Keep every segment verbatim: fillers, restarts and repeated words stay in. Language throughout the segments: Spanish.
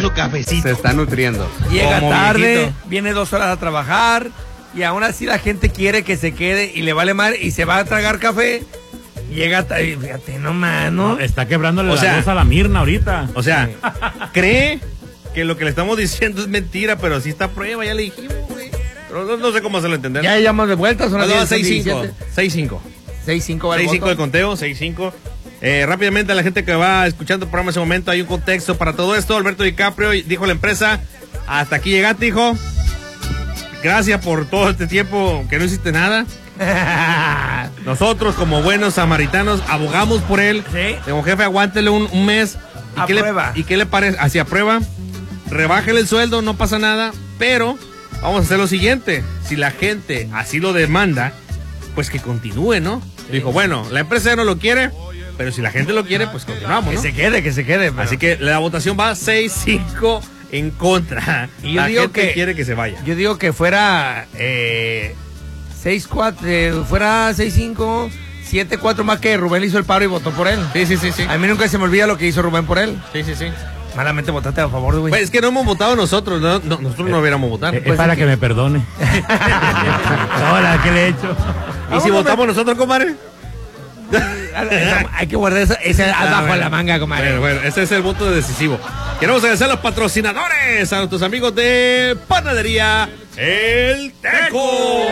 su cafecito. Se está nutriendo. Llega Como tarde, viejito. viene dos horas a trabajar y aún así la gente quiere que se quede y le vale mal y se va a tragar café. Llega tarde, fíjate nomás, ¿no? No, está quebrándole O la sea, voz a la Mirna ahorita. O sea, cree que lo que le estamos diciendo es mentira, pero sí está a prueba, ya le dijimos, güey. Pero no, no sé cómo hacerlo entender. Ya llamamos de vuelta, son las No, diez, seis cinco. diecisiete. seis cinco. seis cinco va el seis cinco voto. de conteo, seis cinco. Eh, rápidamente a la gente que va escuchando el programa en ese momento, hay un contexto para todo esto. Alberto DiCaprio dijo a la empresa, hasta aquí llegaste, hijo. Gracias por todo este tiempo que no hiciste nada. Nosotros, como buenos samaritanos, abogamos por él. Sí. Digo, jefe, aguántele un, un mes. ¿Y A qué prueba. Le, ¿Y qué le parece? Hacia prueba. Rebájele el sueldo, no pasa nada. Pero vamos a hacer lo siguiente. Si la gente así lo demanda, pues que continúe, ¿no? Dijo, bueno, la empresa ya no lo quiere, pero si la gente lo quiere, pues continuamos, Que ¿no? se quede, que se quede. pero- Así que la votación va seis cinco en contra. Y yo la digo gente que- quiere que se vaya. Yo digo que fuera eh, seis cuatro, eh, fuera seis cinco, siete cuatro más que Rubén le hizo el paro y votó por él. Sí, sí, sí, sí. A mí nunca se me olvida lo que hizo Rubén por él. Sí, sí, sí. Malamente votaste a favor, güey. Pues es que no hemos votado nosotros, ¿no? No, nosotros no hubiéramos votado. Es pues para es que me perdone. Hola, ¿qué le he hecho? ¿Y si votamos nosotros, compadre? Esa- hay que guardar esa, esa Ah, abajo bueno. la manga, comadre. Bueno, bueno, ese es el voto decisivo. Queremos agradecer a los patrocinadores, a nuestros amigos de Panadería El Teco.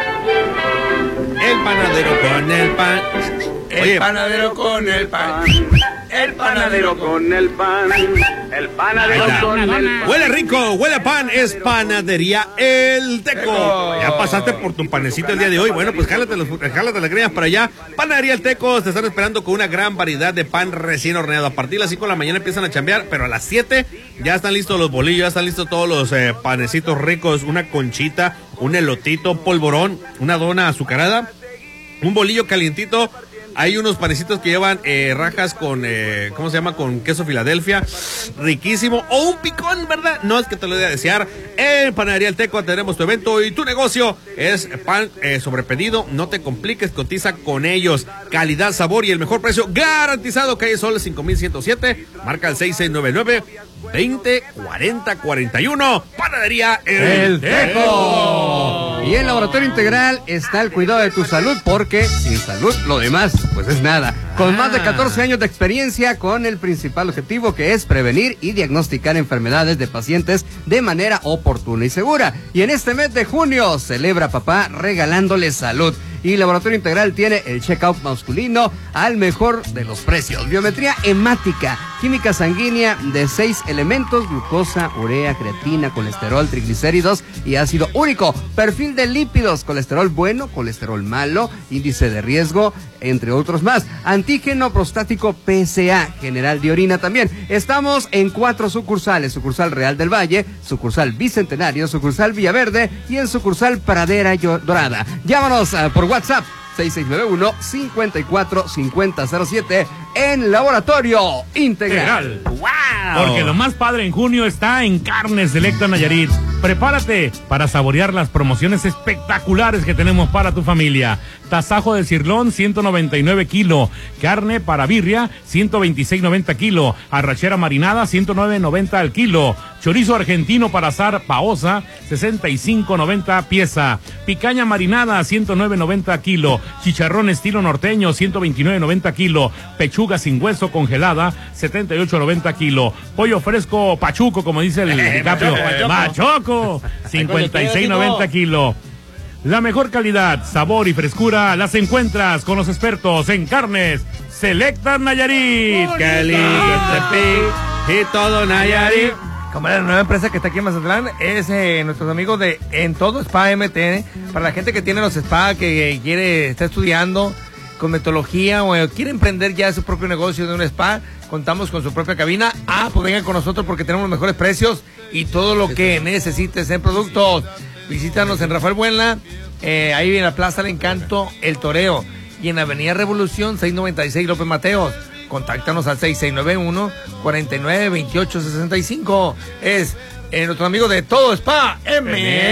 El panadero con el pan. El Oye, panadero con el pan. El panadero con con el pan, el panadero ahí está. con el pan. Huele rico, huele a pan, es Panadería El Teco. Ya pasaste por tu panecito el día de hoy. Bueno, pues jálate, los, jálate las greñas para allá. Panadería El Teco, te están esperando con una gran variedad de pan recién horneado. A partir de las cinco de la mañana empiezan a chambear, pero a las siete ya están listos los bolillos, ya están listos todos los eh, panecitos ricos, una conchita, un elotito, polvorón, una dona azucarada, un bolillo calientito. Hay unos panecitos que llevan eh, rajas con, eh, ¿cómo se llama? Con queso Filadelfia. Riquísimo. O un picón, ¿verdad? No es que te lo voy a desear. En Panadería El Teco tenemos tu evento y tu negocio es pan eh, sobre pedido. No te compliques, cotiza con ellos. Calidad, sabor y el mejor precio garantizado. Calle Sol cinco mil ciento siete. Marca el seis seis nueve nueve, veinte, cuarenta, cuarenta y uno. Panadería El, El Teco. Teco. Y en Laboratorio Integral está el cuidado de tu salud, porque sin salud lo demás pues es nada. Con más de catorce años de experiencia, con el principal objetivo que es prevenir y diagnosticar enfermedades de pacientes de manera oportuna y segura. Y en este mes de junio celebra papá regalándole salud. Y Laboratorio Integral tiene el check-out masculino al mejor de los precios. Biometría hemática, química sanguínea de seis elementos: glucosa, urea, creatina, colesterol, triglicéridos y ácido úrico. Perfil de lípidos: colesterol bueno, colesterol malo, índice de riesgo, entre otros más. Antígeno prostático P S A, general de orina también. Estamos en cuatro sucursales: sucursal Real del Valle, sucursal Bicentenario, sucursal Villaverde y en sucursal Pradera Dorada. Llámanos uh, por WhatsApp seis seis nueve uno, cinco cuatro cinco cero cero siete en Laboratorio Integral. Integral. ¡Wow! Porque lo más padre en junio está en Carnes Selecta Nayarit. Prepárate para saborear las promociones espectaculares que tenemos para tu familia. Tasajo de cirlón, ciento noventa y nueve kilo. Carne para birria, ciento veintiséis noventa kilo. Arrachera marinada, ciento nueve noventa al kilo. Chorizo argentino para asar paosa, sesenta y cinco noventa pieza. Picaña marinada, ciento nueve noventa kilo. Chicharrón estilo norteño, ciento veintinueve noventa kilo. Pechuga sin hueso congelada, setenta y ocho noventa kilo. Pollo fresco pachuco, como dice el Eh, DiCaprio. machoco, Machoco, cincuenta y seis noventa kilo. La mejor calidad, sabor y frescura las encuentras con los expertos en Carnes Selecta Nayarit. ¡Qué lindo Tepic! Y todo Nayarit. Como la nueva empresa que está aquí en Mazatlán es eh, nuestros amigos de En Todo Spa M T. Para la gente que tiene los spa, que eh, quiere, está estudiando cosmetología o eh, quiere emprender ya su propio negocio de un spa, contamos con su propia cabina. Ah, pues vengan con nosotros porque tenemos los mejores precios y todo lo que necesites en productos. Visítanos en Rafael Buenla, eh, ahí en la Plaza del Encanto, El Toreo, y en Avenida Revolución seiscientos noventa y seis López Mateos. Contáctanos al seis seis nueve uno, cuarenta y nueve, veintiocho sesenta y cinco. Es eh, nuestro amigo de Todo Spa M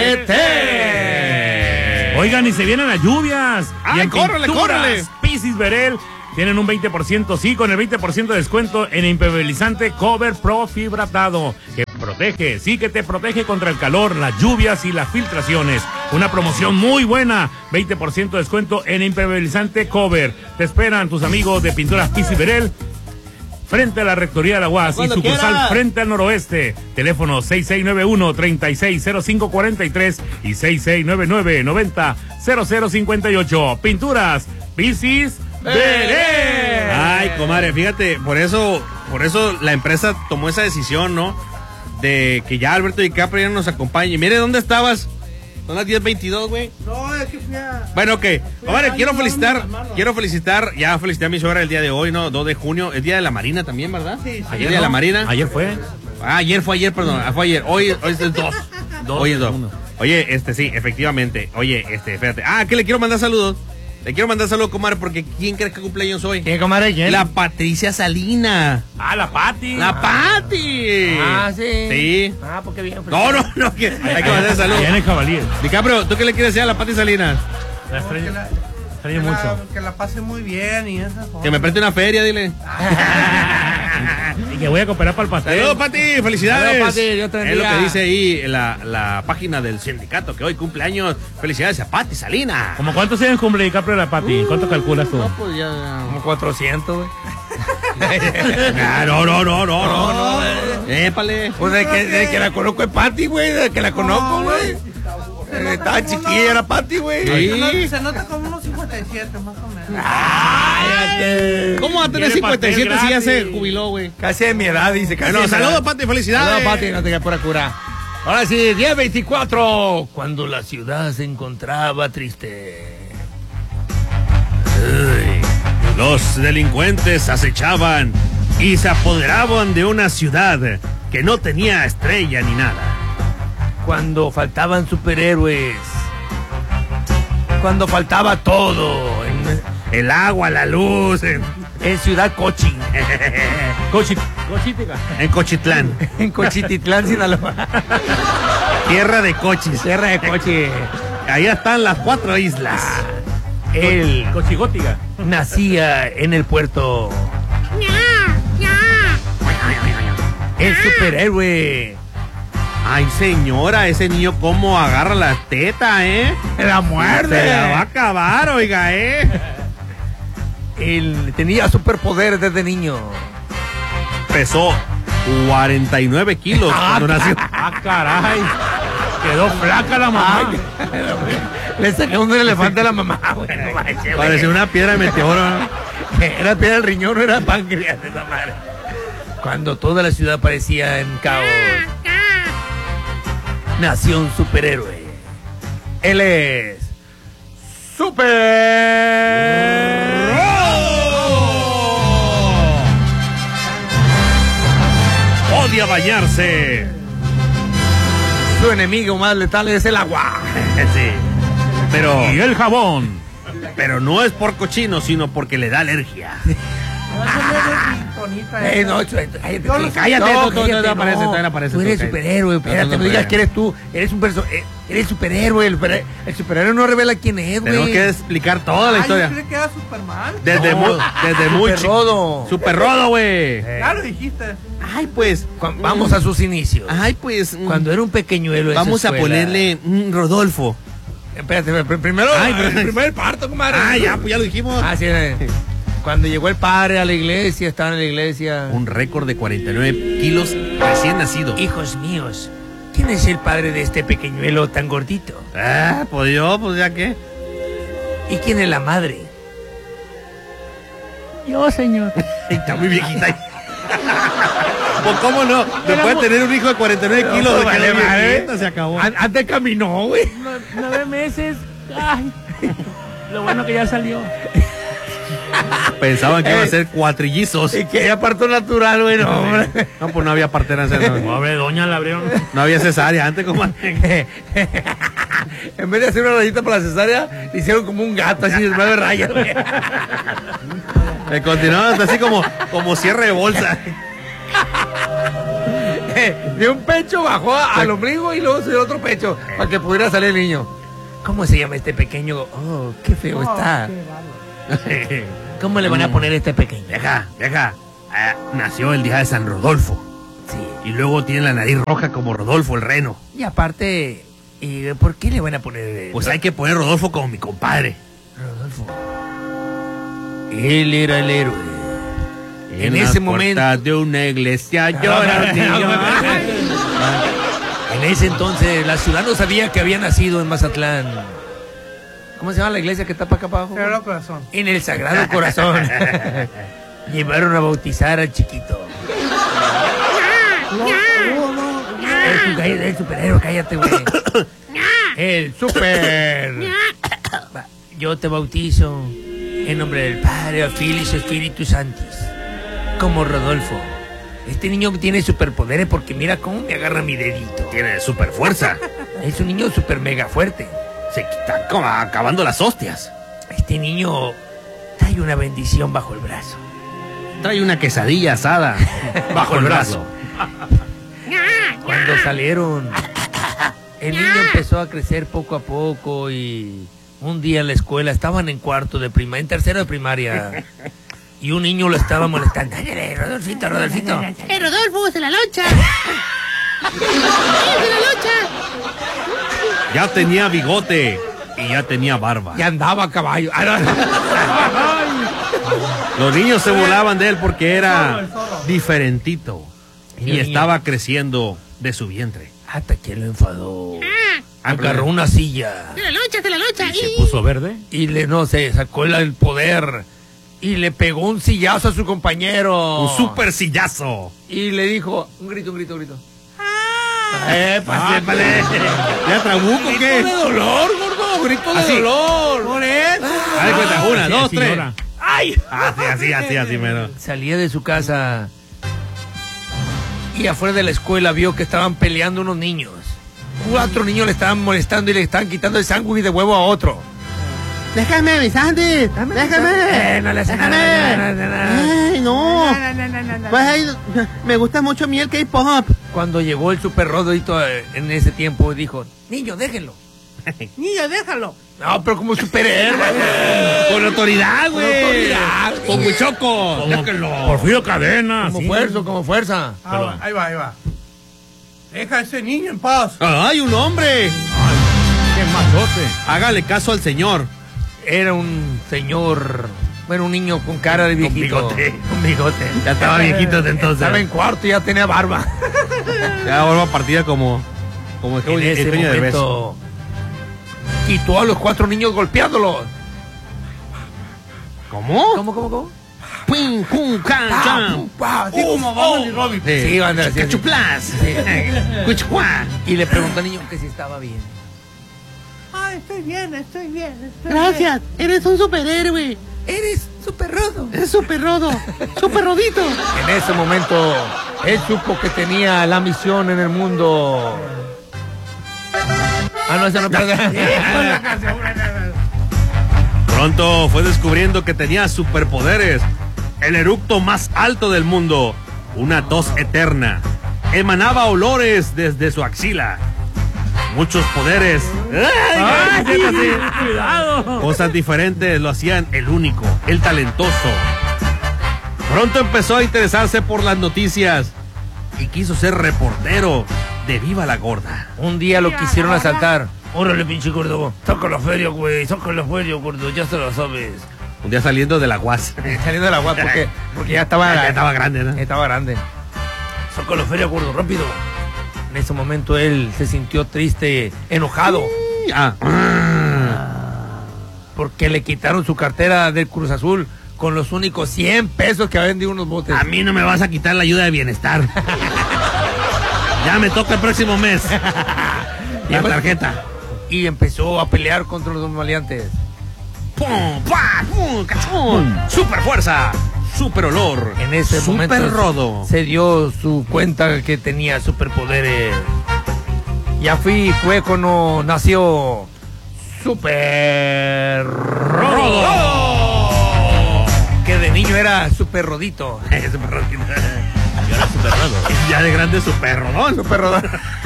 T. Oigan, y se vienen las lluvias. ¡Ay, y en córrele, Pinturas córrele! Pisis Verel tienen un veinte por ciento, sí, con el veinte por ciento de descuento en impermeabilizante Cover Pro Fibratado, que protege, sí que te protege contra el calor, las lluvias y las filtraciones. Una promoción muy buena, veinte por ciento de descuento en impermeabilizante Cover. Te esperan tus amigos de Pinturas Pizzi Berel, frente a la Rectoría de la U A S y sucursal quiera. frente al noroeste. Teléfono seis seis nueve uno, tres seis cero cinco cuatro tres y seis seis nueve nueve, nueve cero, cero cero cinco ocho. Pinturas Pizzi Berel. Ay, comadre, fíjate, por eso, por eso la empresa tomó esa decisión, ¿no? De que ya Alberto DiCaprio ya nos acompañe. Mire, ¿dónde estabas? Son las diez veintidós, güey. No, es que fui a... Bueno, ok. Comadre, quiero felicitar, quiero felicitar, ya felicité a mi suegra el día de hoy, ¿no? dos de junio, el día de la Marina también, ¿verdad? Sí, sí. Ayer día de la Marina. Ayer fue. Ah, ayer fue ayer, perdón, ah, fue ayer. Hoy, hoy es el dos. Dos, Hoy es dos. uno. Oye, este, sí, efectivamente. Oye, este, espérate. Ah, que le quiero mandar saludos. Le quiero mandar saludos, comadre, porque ¿quién crees que cumpleaños hoy? ¿Quién, comadre? ¿Quién? La Patricia Salina. Ah, la Pati. La Pati. Ah, sí. Sí. Ah, porque bien. No, no, no, que hay que mandar saludos. Allá en el Cavalier. DiCaprio, ¿tú qué le quieres decir a la Pati Salina? La Que extraño, la, extraño que la- mucho. que la pase muy bien y esas cosas. Que me preste una feria, dile. Y que voy a cooperar para el pastel. Saludos, Pati, felicidades. Saludos, Pati, Dios te es bendiga. lo que dice ahí la, la página del sindicato, que hoy cumpleaños. Felicidades a Pati Salina. ¿Cómo cuántos años cumple DiCaprio la Pati? ¿Cuánto calculas tú? No, pues ya. Como cuatrocientos, güey. Ah, no, no, no, no, no, no. Épale. Pues de que, de que la conozco es Pati, güey, de que la conozco, güey. Eh, Estaba chiquilla, era Pati, güey. Sí. Se nota- Se nota como unos cincuenta y siete más o menos. Cállate. ¿Cómo va a tener Quiere cincuenta y siete si ya se pastel jubiló, güey? Casi de mi edad, dice. Casi Bueno, de mi saludos, edad. Pati, felicidades. Saludos, Pati, no te quedes por cura. Ahora sí, diez veinticuatro. Cuando la ciudad se encontraba triste. Ay, los delincuentes acechaban y se apoderaban de una ciudad que no tenía estrella ni nada. Cuando faltaban superhéroes. Cuando faltaba todo. En, El agua, la luz, en, en Ciudad Cochi. Cochi, Cochitica. en Cochitlán, En Cochititlán, Sinaloa. tierra de coches. Tierra de Cochi. Ahí están las cuatro islas. Él Cochigótica. nacía en el puerto. El superhéroe. Ay, señora, ese niño cómo agarra la teta, ¿eh? La muerde. Se la va a acabar, oiga, ¿eh? Él tenía superpoderes desde niño. Pesó cuarenta y nueve kilos cuando nació. Ah, caray. Quedó flaca la mamá. Ay, le saqué un elefante a la mamá, güey. No manches, güey. Parecía una piedra de meteoro, ¿no? Era piedra del riñón, no era páncreas esa madre. Cuando toda la ciudad parecía en caos, nació un superhéroe. Él es Super Odia bañarse. Su enemigo más letal es el agua. Sí. Pero, Y el jabón. pero no es por cochino, sino porque le da alergia. Eh, no, ch- cállate, Yo lo- cállate, no, no, no, cállate, no, no aparece, todavía no aparece, Tú eres ok. superhéroe, No, espérate, no, no, no, digas no. que eres tú, eres un perso eh, eres superhéroe, el, super- el superhéroe no revela quién es, güey. Tenemos que explicar toda la Ay, historia. yo creí que era Superman. Desde No. muy, desde muy Super chico. rodo. Super rodo, güey. Ya lo dijiste. Ay, pues. Cu- Vamos a sus inicios. Ay, pues. mm, Cuando era un pequeñuelo en su vamos a escuela. ponerle mm, Rodolfo. Espérate, pr- primero, Ay, el pero- primer parto, comadre. Ah, ya, pues ya lo dijimos. Ah, sí, eh. Cuando llegó el padre a la iglesia, estaba en la iglesia. Un récord de cuarenta y nueve kilos recién nacido. Hijos míos, ¿quién es el padre de este pequeñuelo tan gordito? Ah, pues yo, pues ya qué. ¿Y quién es la madre? Yo, señor. Está muy viejita. Pues cómo no, después de tener un hijo de cuarenta y nueve kilos, No, de vale, que madre. viejita, se acabó. An- Antes caminó, güey. Nueve meses. Ay. Lo bueno que ya salió. Pensaban que iba a Eh. ser cuatrillizos. Y que ella parto natural, güey, no, hombre. No, pues no había partera, no, Pobre doña la abrieron. no había cesárea antes, como. En vez de hacer una rayita para la cesárea, le hicieron como un gato, así de nueve rayas, güey. Me continuaban así como, como cierre de bolsa. De un pecho bajó a- al ombligo y luego subió otro pecho para que pudiera salir el niño. ¿Cómo se llama este pequeño? Oh, qué feo está. ¿Cómo le van a poner a este pequeño? Vieja, vieja, ah, nació el día de San Rodolfo. Sí. Y luego tiene la nariz roja como Rodolfo el Reno. Y aparte, ¿y por qué le van a poner? eh, Pues hay que poner Rodolfo como mi compadre. Rodolfo. Él era el héroe. En, En ese la momento. puerta de una iglesia llora un niño. En ese entonces, la ciudad no sabía que había nacido en Mazatlán. ¿Cómo se llama la iglesia que está para acá para abajo? Sagrado Corazón. En el Sagrado Corazón. Llevaron a bautizar al chiquito. Es un, gallo- el superhéroe, cállate, güey. El super. Va, Yo te bautizo en nombre del Padre, del Hijo y Espíritu Santis. Como Rodolfo. Este niño tiene superpoderes porque mira cómo me agarra mi dedito. Tiene super fuerza. Es un niño super mega fuerte. Se está como acabando las hostias. Este niño trae una bendición bajo el brazo. Trae una quesadilla asada bajo el brazo. Cuando salieron, el niño empezó a crecer poco a poco y un día en la escuela estaban en cuarto de primaria, en tercero de primaria. Y un niño lo estaba molestando. Ándale, Rodolfito, Rodolfito. ¡Eh, Rodolfo, se la loncha! ¡Eh, se la loncha! Ya tenía bigote y ya tenía barba. Y andaba a caballo. Ah, no. Los niños se burlaban de él porque era diferentito Y y el niño- estaba creciendo de su vientre. Hasta que lo enfadó. ¡Ah! Agarró una silla ¡Se la loncha, se la loncha! ¿Y se puso verde? y le, no sé, sacó el, el poder y le pegó un sillazo a su compañero. Un super sillazo. Y le dijo, un grito, un grito, un grito. ¡Eh, Ah, vale. ¿Ya trabuco o Grito qué? de dolor, gordo, grito de Así. dolor. Por eso. Haz de cuenta, una, Así dos, es, tres. señora. ¡Ay! Así, así, así, así, mero. Salía de su casa y afuera de la escuela vio que estaban peleando unos niños. Cuatro niños le estaban molestando y le estaban quitando el sándwich de huevo a otro. ¡Déjame, Vicente! ¡Déjame! Eh, no le hace ¡Déjame! nada, nada, nada, nada. ¡Ay, no! No, no, no, no, no. Pues ahí, me gusta mucho a mí el K-pop. Cuando llegó el super Rodolito eh, en ese tiempo dijo, niño, déjenlo. Niño, déjalo. No, pero como superhéroe. Con autoridad, güey. autoridad. Con muchoco. Déjenlo. Porfirio Cadena. Como sí. fuerza, como fuerza. Ah, va, ahí va, ahí va. Deja a ese niño en paz. ¡Ay, un hombre! Qué machote. Hágale caso al señor. Era un señor, bueno, un niño con cara de viejito. bigote. Con bigote. Ya estaba viejito de entonces. Estaba en cuarto y ya tenía barba. Ya barba partida como, como En ese Eugenio Derbez. momento quitó a los cuatro niños golpeándolos. ¿Cómo? ¿Cómo, cómo, cómo? Pum, pum, can, chan. Así como vamos y Robin. Sí, van a decir. Cachuplas. Sí. Cuchuá. Y le preguntó al niño que si estaba bien. Ah, estoy bien, estoy bien. Estoy Gracias, eres un superhéroe. Eres súper rodo. Eres super rodo. Super rodito. En ese momento, él supo que tenía la misión en el mundo. Ah, no, esa no pega. Pronto fue descubriendo que tenía superpoderes. El eructo más alto del mundo. Una tos eterna. Emanaba olores desde su axila. Muchos poderes. ¡Ay, ¡Cuidado! Cosas diferentes lo hacían el único, el talentoso. Pronto empezó a interesarse por las noticias y quiso ser reportero de Viva la Gorda. Un día lo quisieron asaltar. Órale, pinche gordo. Saca la feria, güey. Saca la feria, gordo. Ya se lo sabes. Un día saliendo de la U A S. Saliendo de la guapa porque, porque ya estaba, Ya estaba grande, ¿no? Estaba grande. Saca la feria, gordo, rápido. En ese momento él se sintió triste, enojado, Ah. porque le quitaron su cartera del Cruz Azul con los únicos cien pesos que había vendido unos botes. A mí no me vas a quitar la ayuda de bienestar. Ya me toca el próximo mes. La tarjeta. Y empezó a pelear contra los maleantes. ¡Pum! ¡Pua! ¡Pum! ¡Cachún! ¡Super fuerza! ¡Super olor! En ese super momento rodo. se dio su cuenta que tenía superpoderes. Ya fui, fue cuando nació Super Rodo. Que de niño era super rodito. Super rodito. Ya era super rodo. Ya de grande super rodón. Super Rodo.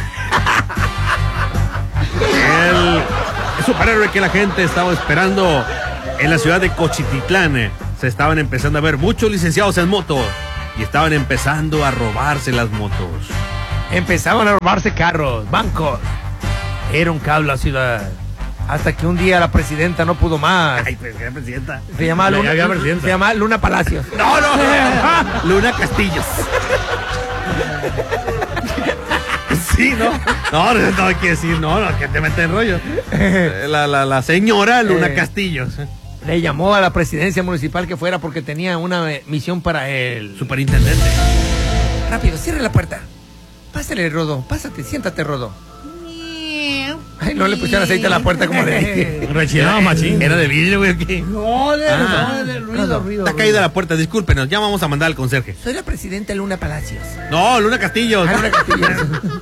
El superhéroe que la gente estaba esperando en la ciudad de Cochititlán. Se estaban empezando a ver muchos licenciados en moto y estaban empezando a robarse las motos. empezaban a robarse carros, bancos. Era un caos la ciudad. Hasta que un día la presidenta no pudo más. Ay, pues, ¿qué presidenta? Se llamaba Luna, Ya había presidenta. se llamaba Luna Palacios. No, no. Luna Castillos. Sí, ¿no? No, no, no hay que decir, no, no, que te mete en rollo. La, la, la señora Luna Eh. Castillos. Le llamó a la presidencia municipal que fuera porque tenía una eh, misión para él. Superintendente. Rápido, cierre la puerta. Pásale, Rodo. Pásate, siéntate, Rodo. Ay, no le pusieron aceite a la puerta como le dije. Rechinado machín. Era de vidrio, güey. ¿Qué? No, de, Ah. no, de ruido, ruido. Está caída la puerta, discúlpenos, ya vamos a mandar al conserje. Soy la presidenta Luna Palacios. No, Luna Castillos. Ah, Luna Castillos.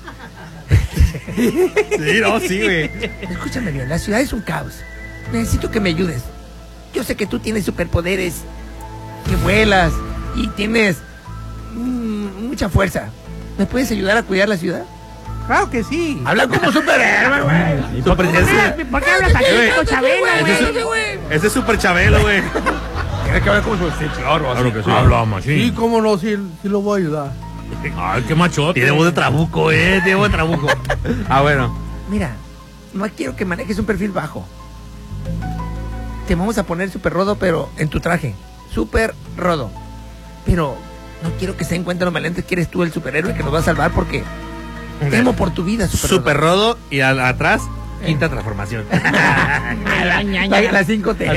Sí, no, sí, güey. Escúchame bien, la ciudad es un caos. Necesito que me ayudes. Yo sé que tú tienes superpoderes, que vuelas y tienes mm, mucha fuerza. ¿Me puedes ayudar a cuidar la ciudad? Claro que sí. Habla como superhéroe, güey. Super- ese, ¿Por qué hablas así, Güey. como Chabela, ese güey? es, ese es Super Chabelo, güey. Tienes que hablar como superhéroe. Sí, claro, así. Claro que sí. Habla Sí, machín. cómo no, sí, sí lo voy a ayudar. Ay, qué machote. Tiene voz de trabuco, eh. Tiene voz de trabuco. Ah, bueno. Mira, no quiero que manejes un perfil bajo. Te vamos a poner super rodo, pero en tu traje. Super rodo. Pero no quiero que se den cuenta los maleantes que eres tú el superhéroe que nos va a salvar porque temo por tu vida, super, Super rodo y al- atrás, quinta transformación. rodo. Las cinco T.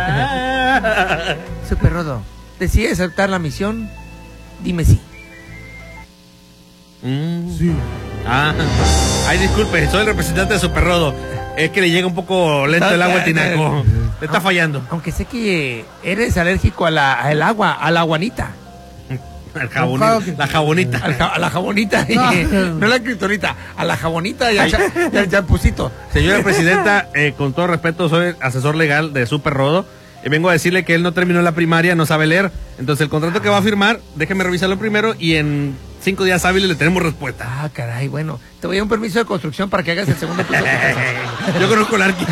Super rodo. ¿Decides aceptar la misión? Dime sí. Mm. Sí. Ah. Ay, disculpe, soy el representante de Super Rodo. Es que le llega un poco lento el agua al tinaco. Le está fallando. Aunque sé que eres alérgico a la, al agua, a la aguanita. El jabonito, la jabonita. Al ja- a la jabonita. No. No a la criptonita. A la jabonita y al, cha- y al champucito. Señora presidenta, eh, con todo respeto, soy asesor legal de Super Rodo. Y vengo a decirle que él no terminó la primaria, no sabe leer. Entonces, el contrato que va a firmar, déjeme revisarlo primero y en cinco días hábiles le tenemos respuesta. Ah, caray, bueno. Te voy a dar un permiso de construcción para que hagas el segundo piso. Yo conozco el arqui.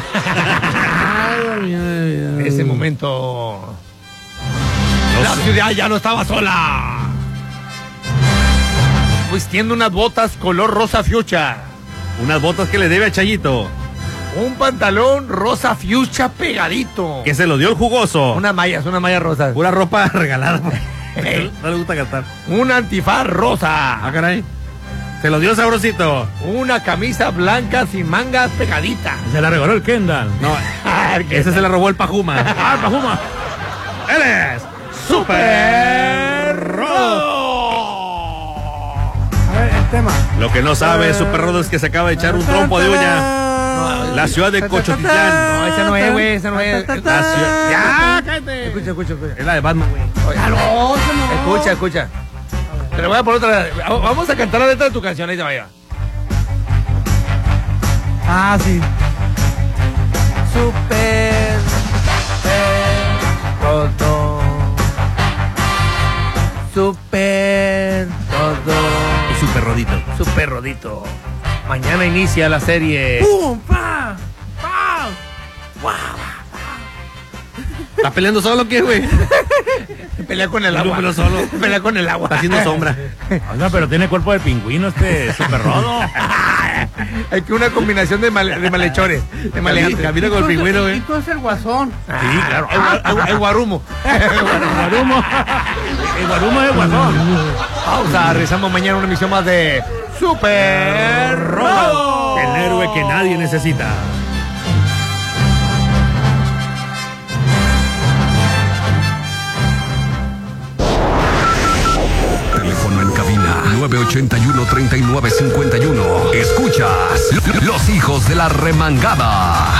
En ese momento. La ciudad ya no estaba sola. Vistiendo unas botas color rosa fuchsia. Unas botas que le debe a Chayito. Un pantalón rosa fuchsia pegadito. Que se lo dio el jugoso. Unas mallas, unas mallas rosas. Pura ropa regalada. Ey. No le gusta gastar. Un antifaz rosa. Ah, caray. Se lo dio sabrosito. Una camisa blanca sin mangas pegadita. Se la regaló el Kendall. No, ese se la robó el Pajuma. Ah, Pajuma. Él es Super Rodo. A ver, el tema. Lo que no sabe Super Rodo es que se acaba de echar un trompo de uña. La ciudad de Cochotitlán. No, esa no es, güey, esa no es. La ciudad. ¡Ya! ¡Cállate! Escucha, escucha, escucha. Es la de Batman, güey. Oye, ah, no, escucha, escucha. Te lo voy a poner otra. Vamos a cantar la letra de tu canción, ahí te vaya. Ah, sí. Super, super Rodo. Super Rodo. Y Super Rodito. Super Rodito. Mañana inicia la serie. ¡Pum! ¡Pa! ¡Pa! ¿Está peleando solo qué, güey? Pelea con el agua. Pero solo. Pelea con el agua. Está haciendo sombra. Oiga, pero tiene cuerpo de pingüino este Super Rodo. Hay que una combinación de, mal- de malhechores. De maleantes. Camina con el pingüino, Y güey. tú eres el guasón. Sí, claro. El, gua- el gua- el guarumo. El guarumo. El guarumo es guasón. Pausa. Regresamos mañana una emisión más de Super Rodo. El héroe que nadie necesita. Teléfono en cabina nueve ochenta y uno, treinta y nueve cincuenta y uno. Escuchas Los Hijos de la Remangada.